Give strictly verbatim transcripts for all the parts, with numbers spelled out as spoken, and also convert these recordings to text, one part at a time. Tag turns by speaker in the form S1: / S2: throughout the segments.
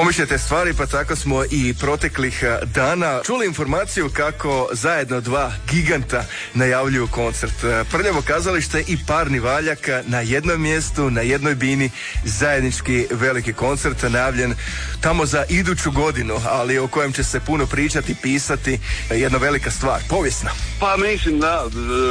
S1: Pomišljate stvari, pa tako smo i proteklih dana čuli informaciju kako zajedno dva giganta najavljuju koncert. Prljavo kazalište i Parni valjak na jednom mjestu, na jednoj bini, zajednički veliki koncert najavljen tamo za iduću godinu, ali o kojem će se puno pričati, pisati, jedna velika stvar, povijesna.
S2: Pa mislim da,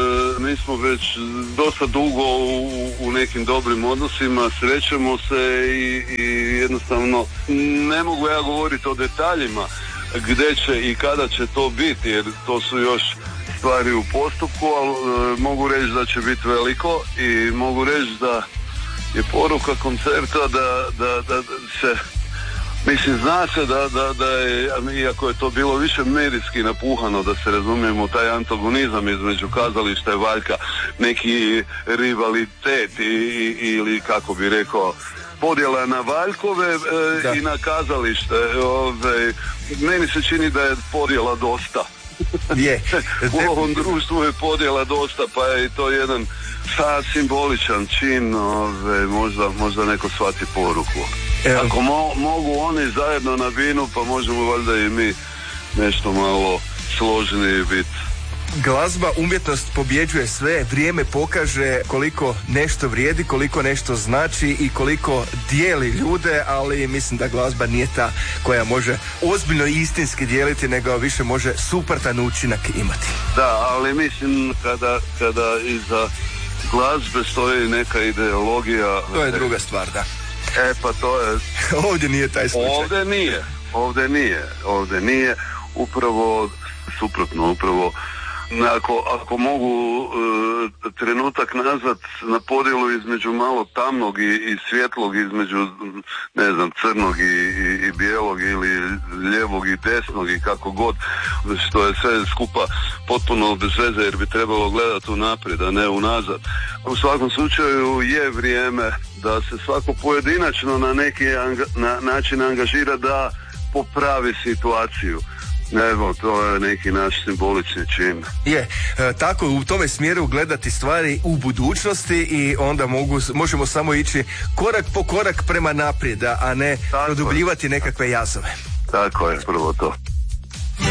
S2: mi smo već dosta dugo u, u nekim dobrim odnosima, srećemo se i, i jednostavno ne mogu ja govoriti o detaljima gdje će i kada će to biti, jer to su još stvari u postupku, ali e, mogu reći da će biti veliko i mogu reći da je poruka koncerta da, da, da se, mislim, zna se da, da, da je, iako je to bilo više medijski napuhano, da se razumijemo, taj antagonizam između kazališta i valjka, neki rivalitet i, i, ili kako bi rekao, podjela na valjkove e, i na kazalište. Ove, meni se čini da je podjela dosta.
S1: Je.
S2: U ovom društvu je podjela dosta, pa je i to jedan sad simboličan čin, ove, možda, možda neko shvati poruku. Evo. Ako mo, mogu oni zajedno na binu, pa možemo valjda i mi nešto malo složniji biti.
S1: Glazba, umjetnost pobjeđuje sve, vrijeme pokaže koliko nešto vrijedi, koliko nešto znači i koliko dijeli ljude, ali mislim da glazba nije ta koja može ozbiljno i istinski dijeliti, nego više može suprotan učinak imati.
S2: Da, ali mislim kada, kada iza glazbe stoji neka ideologija...
S1: To je druga stvar, da.
S2: E pa to je...
S1: Ovdje nije taj slučaj.
S2: Ovdje nije, ovdje nije, ovdje nije, upravo suprotno, upravo Ako, ako mogu e, trenutak nazad na podjelu između malo tamnog i, i svjetlog, između, ne znam, crnog i, i, i bijelog ili lijevog i desnog i kako god, što je sve skupa potpuno bez veze jer bi trebalo gledati unaprijed, a ne unazad. U svakom slučaju je vrijeme da se svako pojedinačno na neki anga, na, način angažira da popravi situaciju. Evo, to je neki naš simbolični čin.
S1: Je, e, tako u tome smjeru gledati stvari u budućnosti i onda mogu, možemo samo ići korak po korak prema naprijed, a ne produbljivati nekakve jazove.
S2: Tako je, prvo to.